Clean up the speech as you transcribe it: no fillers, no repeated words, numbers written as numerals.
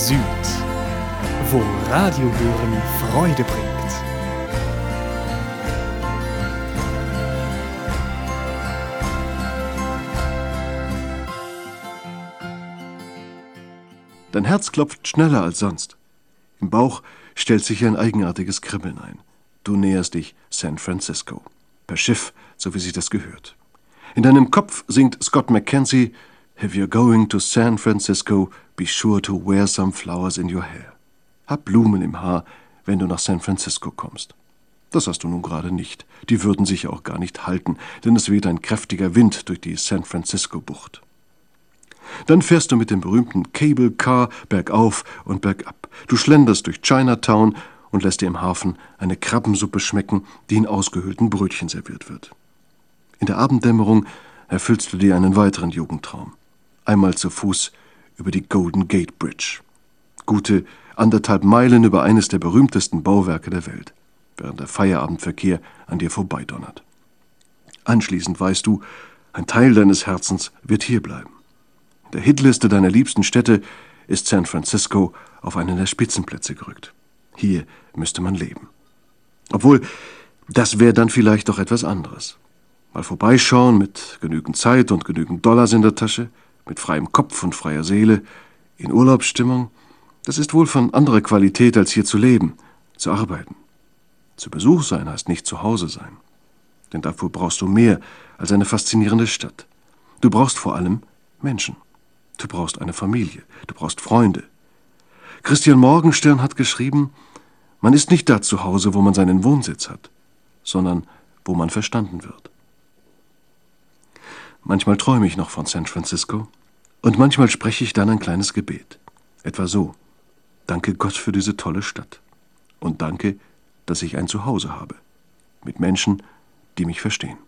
Süd, wo Radio hören Freude bringt. Dein Herz klopft schneller als sonst. Im Bauch stellt sich ein eigenartiges Kribbeln ein. Du näherst dich San Francisco. Per Schiff, so wie sich das gehört. In deinem Kopf singt Scott McKenzie: If you're going to San Francisco, be sure to wear some flowers in your hair. Hab Blumen im Haar, wenn du nach San Francisco kommst. Das hast du nun gerade nicht. Die würden sich auch gar nicht halten, denn es weht ein kräftiger Wind durch die San Francisco-Bucht. Dann fährst du mit dem berühmten Cable Car bergauf und bergab. Du schlenderst durch Chinatown und lässt dir im Hafen eine Krabbensuppe schmecken, die in ausgehöhlten Brötchen serviert wird. In der Abenddämmerung erfüllst du dir einen weiteren Jugendtraum. Einmal zu Fuß über die Golden Gate Bridge. Gute 1,5 Meilen über eines der berühmtesten Bauwerke der Welt, während der Feierabendverkehr an dir vorbeidonnert. Anschließend weißt du, ein Teil deines Herzens wird hierbleiben. In der Hitliste deiner liebsten Städte ist San Francisco auf einen der Spitzenplätze gerückt. Hier müsste man leben. Obwohl, das wäre dann vielleicht doch etwas anderes. Mal vorbeischauen mit genügend Zeit und genügend Dollars in der Tasche, mit freiem Kopf und freier Seele, in Urlaubsstimmung, das ist wohl von anderer Qualität, als hier zu leben, zu arbeiten. Zu Besuch sein heißt nicht zu Hause sein. Denn dafür brauchst du mehr als eine faszinierende Stadt. Du brauchst vor allem Menschen. Du brauchst eine Familie, du brauchst Freunde. Christian Morgenstern hat geschrieben, man ist nicht da zu Hause, wo man seinen Wohnsitz hat, sondern wo man verstanden wird. Manchmal träume ich noch von San Francisco und manchmal spreche ich dann ein kleines Gebet. Etwa so: Danke Gott für diese tolle Stadt und danke, dass ich ein Zuhause habe, mit Menschen, die mich verstehen.